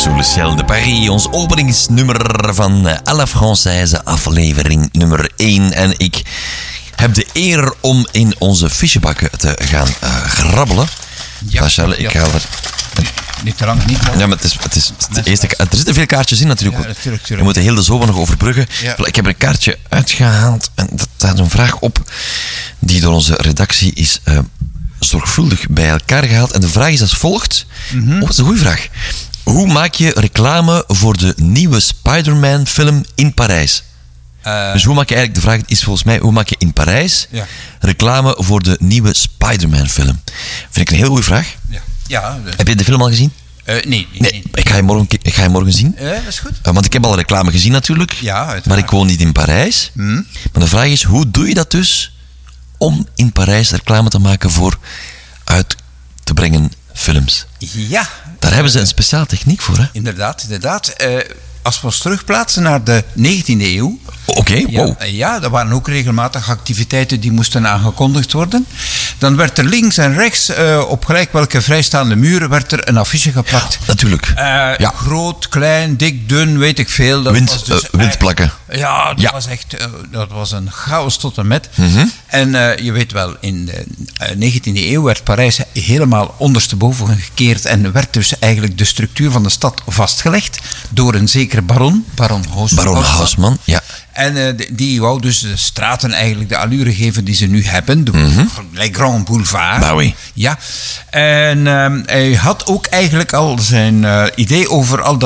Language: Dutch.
Sous le ciel de Paris, ons openingsnummer van À la Française, aflevering nummer 1. En ik heb de eer om in onze fichebakken te gaan grabbelen. Ja, Rachel, ik ga er... Niet te lang, niet te lang. Ja, maar het is de eerste... Er zitten veel kaartjes in natuurlijk. Ja, natuurlijk. We moeten heel de zomer nog overbruggen. Ja. Ik heb er een kaartje uitgehaald en dat staat een vraag op die door onze redactie is zorgvuldig bij elkaar gehaald. En de vraag is als volgt. Oh, dat is een goede vraag. Hoe maak je reclame voor de nieuwe Spider-Man film in Parijs? Dus hoe maak je eigenlijk, de vraag is volgens mij, hoe maak je in Parijs reclame voor de nieuwe Spider-Man film? Vind ik een heel goede vraag. Ja. Heb je de film al gezien? Nee. Ik ga je morgen zien. Dat is goed. Want ik heb al reclame gezien natuurlijk. Ja, uiteraard. Maar ik woon niet in Parijs. Maar de vraag is, hoe doe je dat dus om in Parijs reclame te maken voor uit te brengen films? Ja. Daar hebben ze een speciale techniek voor, hè? Inderdaad. Als we ons terugplaatsen naar de 19e eeuw... Oké, wow. Ja, er waren ook regelmatig activiteiten die moesten aangekondigd worden. Dan werd er links en rechts, op gelijk welke vrijstaande muren, werd er een affiche geplakt. Natuurlijk. Groot, klein, dik, dun, weet ik veel. Dat was dus windplakken. Was echt dat was een chaos tot en met. En je weet wel, in de 19e eeuw werd Parijs helemaal ondersteboven gekeerd en werd dus eigenlijk de structuur van de stad vastgelegd door een zekere baron Haussmann. Ja. En die wou dus de straten eigenlijk de allure geven die ze nu hebben. Les Grands Boulevards. Bah oui. Ja. En hij had ook eigenlijk al zijn idee over al dat